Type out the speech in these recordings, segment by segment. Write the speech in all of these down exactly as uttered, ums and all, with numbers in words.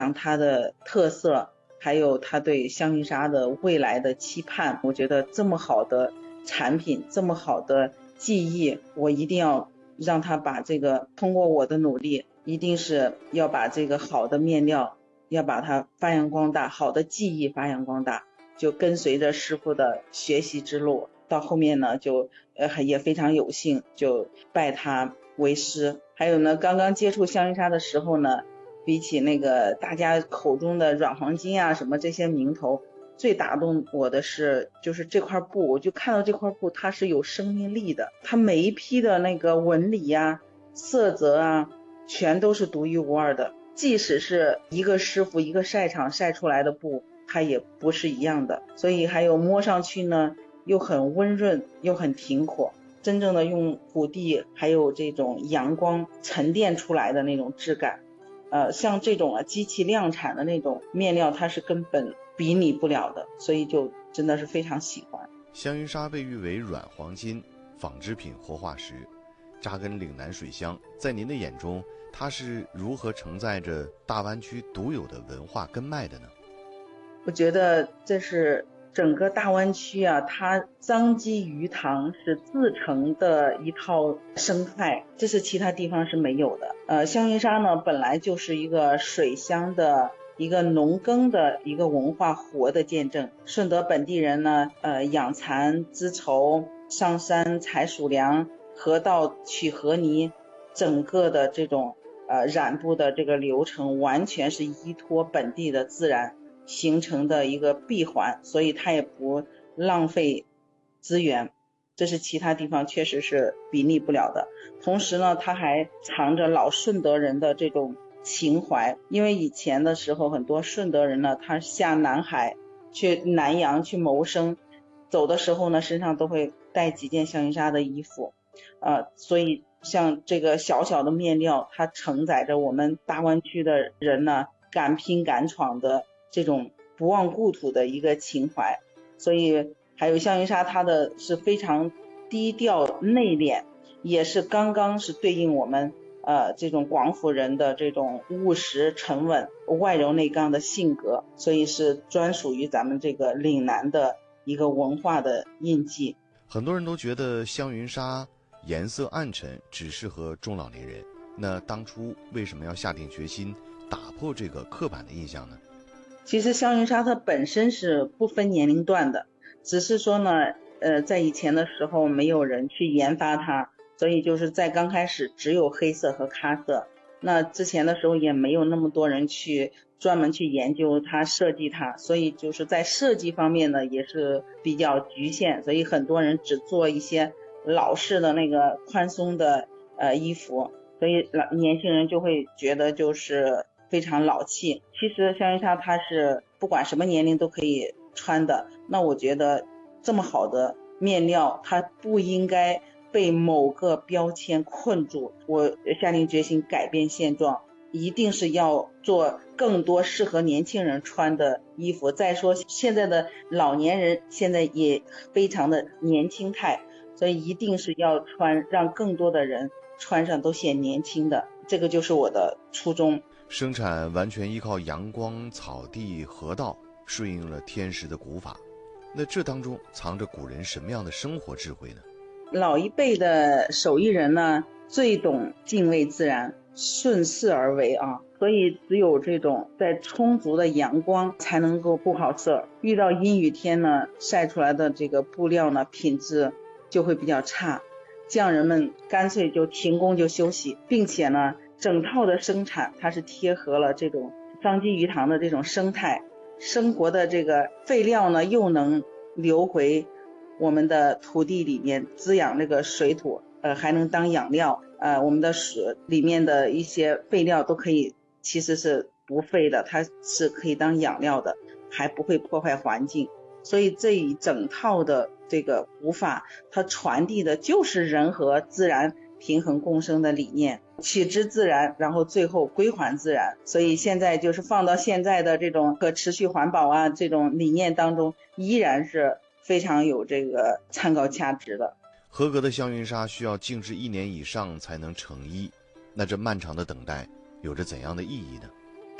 它的特色，还有它对香云纱的未来的期盼。我觉得这么好的产品，这么好的技艺，我一定要让它把这个通过我的努力，一定是要把这个好的面料要把它发扬光大，好的技艺发扬光大，就跟随着师傅的学习之路，到后面呢就呃也非常有幸就拜他为师。还有呢，刚刚接触香云纱的时候呢，比起那个大家口中的软黄金啊什么这些名头，最打动我的是就是这块布，我就看到这块布它是有生命力的，它每一批的那个纹理啊色泽啊全都是独一无二的，即使是一个师傅一个晒场晒出来的布，它也不是一样的。所以还有摸上去呢又很温润又很挺阔，真正的用土地还有这种阳光沉淀出来的那种质感。呃，像这种啊机器量产的那种面料，它是根本比拟不了的，所以就真的是非常喜欢。 香云纱被誉为软黄金、纺织品活化石，扎根岭南水乡，在您的眼中，它是如何承载着大湾区独有的文化根脉的呢？ 我觉得这是整个大湾区啊，它张基鱼塘是自成的一套生态，这是其他地方是没有的。呃，香云纱呢本来就是一个水乡的一个农耕的一个文化活的见证。顺德本地人呢，呃，养蚕织绸，上山采蜀粮，河道取河泥，整个的这种呃染布的这个流程完全是依托本地的自然形成的一个闭环，所以它也不浪费资源，这是其他地方确实是比拟不了的。同时呢，它还藏着老顺德人的这种情怀，因为以前的时候很多顺德人呢，他下南海去南洋去谋生，走的时候呢身上都会带几件香云纱的衣服，呃，所以像这个小小的面料，它承载着我们大湾区的人呢敢拼敢闯的这种不忘故土的一个情怀。所以还有香云纱，它的是非常低调内敛，也是刚刚是对应我们呃这种广府人的这种务实沉稳外柔内刚的性格，所以是专属于咱们这个岭南的一个文化的印记。 很多人都觉得香云纱颜色暗沉，只适合中老年人，那当初为什么要下定决心打破这个刻板的印象呢？ 其实香云纱它本身是不分年龄段的，只是说呢呃，在以前的时候没有人去研发它，所以就是在刚开始只有黑色和咖色，那之前的时候也没有那么多人去专门去研究它设计它，所以就是在设计方面呢也是比较局限，所以很多人只做一些老式的那个宽松的呃衣服，所以老年轻人就会觉得就是非常老气。其实香云纱它是不管什么年龄都可以穿的，那我觉得这么好的面料它不应该被某个标签困住，我下定决心改变现状，一定是要做更多适合年轻人穿的衣服。再说现在的老年人现在也非常的年轻态，所以一定是要穿让更多的人穿上都显年轻的，这个就是我的初衷。 生产完全依靠阳光、草地、河道，顺应了天时的古法，那这当中藏着古人什么样的生活智慧呢？ 老一辈的手艺人呢最懂敬畏自然，顺势而为啊，所以只有这种在充足的阳光才能够布好色，遇到阴雨天呢晒出来的这个布料呢品质就会比较差，匠人们干脆就停工就休息，并且呢整套的生产它是贴合了这种张基鱼塘的这种生态生活的这个废料呢又能流回我们的土地里面滋养那个水土，呃，还能当养料，呃，我们的水里面的一些废料都可以，其实是不废的，它是可以当养料的，还不会破坏环境。所以这一整套的这个古法，它传递的就是人和自然平衡共生的理念，取之自然，然后最后归还自然。所以现在就是放到现在的这种可持续环保啊这种理念当中，依然是非常有这个参考价值的。 合格的香云纱需要静置一年以上才能成衣，那这漫长的等待有着怎样的意义呢？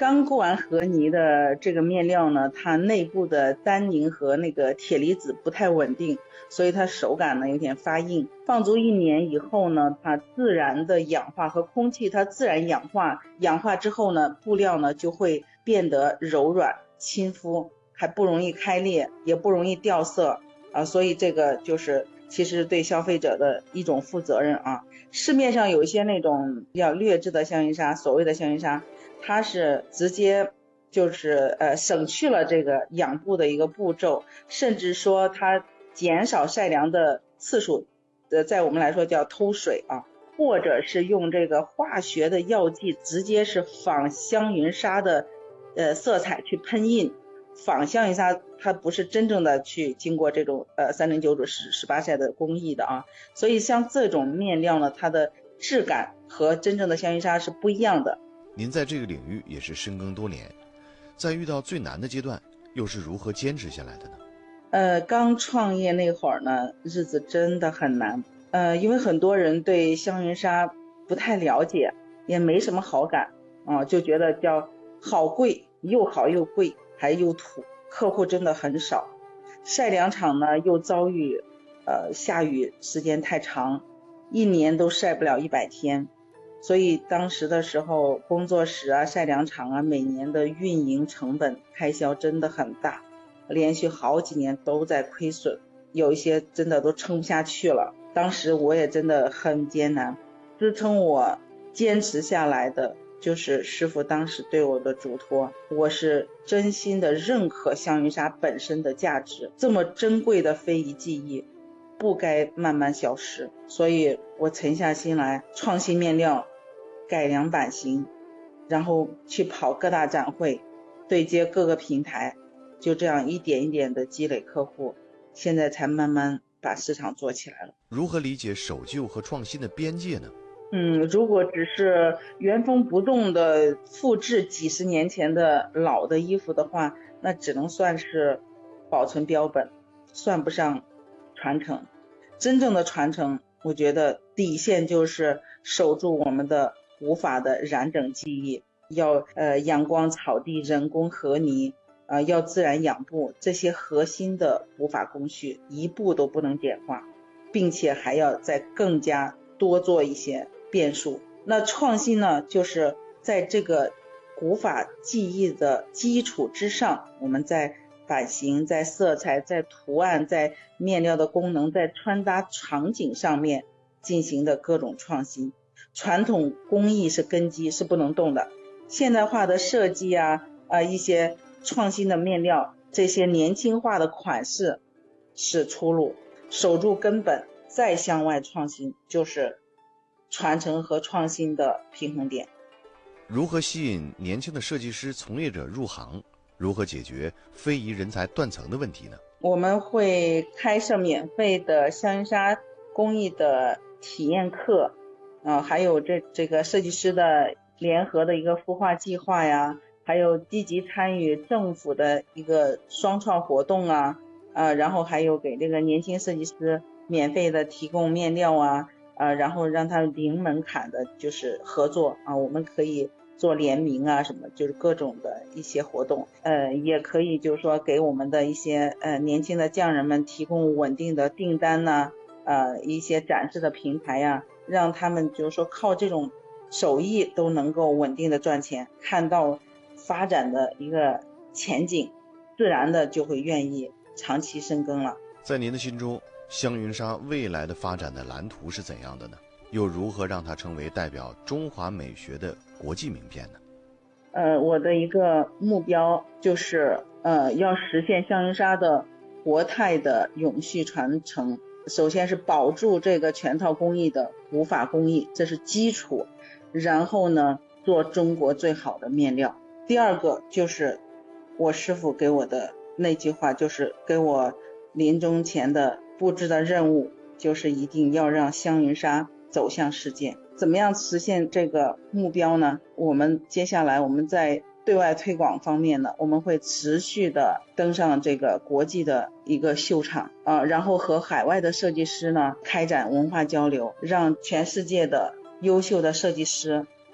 刚过完和泥的这个面料呢，它内部的单宁和那个铁离子不太稳定，所以它手感呢有点发硬。放足一年以后呢，它自然的氧化和空气它自然氧化，氧化之后呢，布料呢就会变得柔软亲肤，还不容易开裂，也不容易掉色啊，所以这个就是其实对消费者的一种负责任啊。市面上有一些那种比较劣质的香云纱，所谓的香云纱，它是直接就是呃省去了这个养布的一个步骤，甚至说它减少晒凉的次数，呃，在我们来说叫偷水啊，或者是用这个化学的药剂直接是仿香云纱的呃色彩去喷印。仿香云纱它不是真正的去经过这种呃三零九度十十八晒的工艺的啊，所以像这种面料呢，它的质感和真正的香云纱是不一样的。 您在这个领域也是深耕多年，在遇到最难的阶段，又是如何坚持下来的呢？ 呃，刚创业那会儿呢，日子真的很难。呃，因为很多人对香云纱不太了解，也没什么好感啊，就觉得叫好贵，又好又贵，还又土，客户真的很少。晒凉场呢又遭遇呃下雨时间太长，一年都晒不了一百天。所以当时的时候，工作室啊、晒凉场啊，每年的运营成本开销真的很大，连续好几年都在亏损，有一些真的都撑不下去了。当时我也真的很艰难，支撑我坚持下来的就是师傅当时对我的嘱托，我是真心的认可香云纱本身的价值，这么珍贵的非遗技艺不该慢慢消失，所以我沉下心来创新面料，改良版型，然后去跑各大展会，对接各个平台，就这样一点一点的积累客户，现在才慢慢把市场做起来了。 如何理解守旧和创新的边界呢？ 嗯，如果只是原封不动的复制几十年前的老的衣服的话，那只能算是保存标本，算不上传承。真正的传承，我觉得底线就是守住我们的古法的染整技艺，要呃阳光草地人工和泥，呃要自然养布，这些核心的古法工序一步都不能简化，并且还要再更加多做一些变数。那创新呢，就是在这个古法技艺的基础之上，我们在版型、在色彩、在图案、在面料的功能、在穿搭场景上面进行的各种创新。传统工艺是根基，是不能动的。现代化的设计啊，呃，一些创新的面料，这些年轻化的款式是出路。守住根本，再向外创新，就是传承和创新的平衡点。 如何吸引年轻的设计师从业者入行？如何解决非遗人才断层的问题呢？ 我们会开设免费的香云纱工艺的体验课，啊，还有这这个设计师的联合的一个孵化计划呀，还有积极参与政府的一个双创活动啊，啊，然后还有给这个年轻设计师免费的提供面料啊，啊，然后让他零门槛的就是合作啊，我们可以做联名啊什么，就是各种的一些活动，呃，也可以就是说给我们的一些呃年轻的匠人们提供稳定的订单呐、啊，呃，一些展示的平台呀、啊，让他们就是说靠这种手艺都能够稳定的赚钱，看到发展的一个前景，自然的就会愿意长期深耕了。 在您的心中，香云纱未来的发展的蓝图是怎样的呢？又如何让它成为代表中华美学的国际名片呢？ 呃，我的一个目标就是呃，要实现香云纱的国泰的永续传承。首先是保住这个全套工艺的古法工艺，这是基础，然后呢，做中国最好的面料。第二个就是我师傅给我的那句话，就是给我临终前的布置的任务，就是一定要让香云纱走向世界。怎么样实现这个目标呢？我们接下来我们在对外推广方面呢，我们会持续的登上这个国际的一个秀场啊，然后和海外的设计师呢开展文化交流，让全世界的优秀的设计师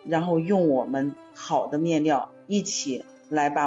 然后用我们好的面料一起来把